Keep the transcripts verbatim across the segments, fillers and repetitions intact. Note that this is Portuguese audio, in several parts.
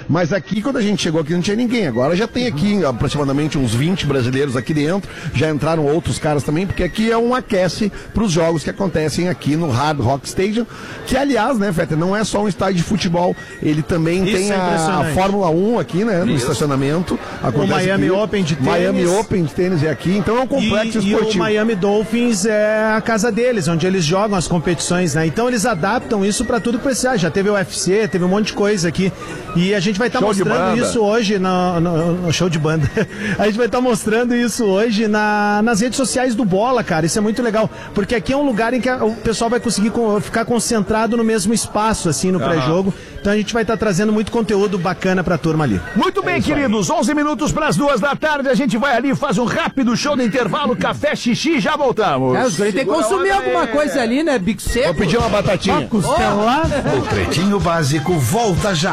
Mas aqui, quando a gente chegou aqui, não tinha ninguém. Agora já tem aqui aproximadamente uns vinte brasileiros aqui dentro. Já entraram outros caras também, porque aqui é um aquece para os jogos que acontecem aqui no Hard Rock Stadium, que aliás, né, Fetter, não é só um estádio de futebol, ele também Isso tem é a, a Fórmula um aqui, né, no Isso. estacionamento. O Miami aqui. Open de tênis. Miami Open de tênis é aqui, então é um complexo e, esportivo. E o Miami Dolphins é a casa deles, onde eles jogam as competições, né? Então eles adaptam isso para tudo que precisar. Já teve o U F C, teve um monte de coisa aqui. E a gente vai estar tá mostrando isso hoje no, no, no show de banda. A gente vai estar tá mostrando isso hoje na, nas redes sociais do Bola, cara. Isso é muito legal, porque aqui é um lugar em que a, o pessoal vai conseguir co- ficar concentrado no mesmo espaço, assim, no uhum. pré-jogo. Então a gente vai estar tá trazendo muito conteúdo bacana pra turma ali. Muito bem, é queridos. onze minutos para as duas da tarde. A gente vai ali, faz um rápido show de intervalo, café, xixi e já voltamos. É, os guri tem que consumir alguma coisa ali, né? Bico seco. Vou pedir uma batatinha. Uma costela. Oh. O Pretinho Básico volta já.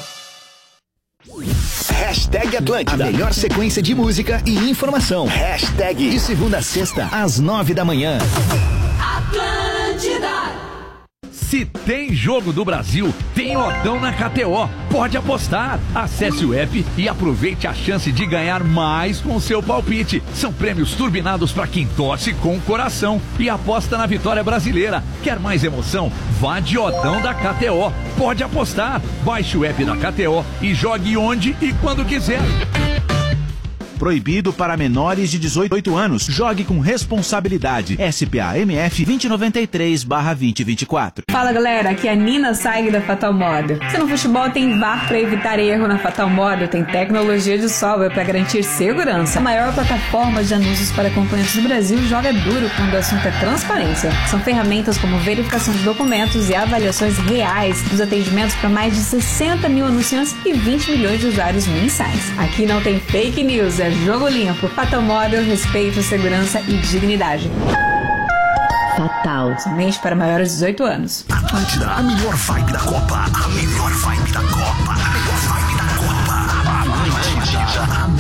Hashtag Atlântida. A melhor sequência de música e informação. Hashtag de segunda a sexta, às nove da manhã. Atlântida. Se tem jogo do Brasil, tem Odão na K T O. Pode apostar. Acesse o app e aproveite a chance de ganhar mais com o seu palpite. São prêmios turbinados para quem torce com o coração e aposta na vitória brasileira. Quer mais emoção? Vá de Odão da K T O. Pode apostar. Baixe o app da K T O e jogue onde e quando quiser. Proibido para menores de dezoito anos. Jogue com responsabilidade. S P A M F vinte e noventa e três barra vinte e vinte e quatro. Fala galera, aqui é a Nina Saig da Fatal Model. Se no futebol tem V A R para evitar erro, na Fatal Model tem tecnologia de software para garantir segurança. A maior plataforma de anúncios para acompanhantes do Brasil joga duro quando o assunto é transparência. São ferramentas como verificação de documentos e avaliações reais dos atendimentos para mais de sessenta mil anunciantes e vinte milhões de usuários mensais. Aqui não tem fake news, é jogo limpo. Fatal Model, respeito, segurança e dignidade. Fatal. Somente para maiores de dezoito anos. Atlântida, a melhor vibe da Copa, a melhor